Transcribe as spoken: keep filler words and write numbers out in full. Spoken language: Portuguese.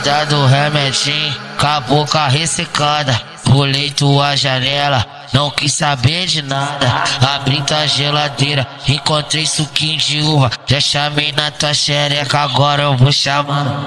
Safada do remedinho, com a boca ressecada. Pulei tua janela, não quis saber de nada. Abri tua geladeira, encontrei suquinho de uva. Já chamei na tua xereca, agora eu vou chamar.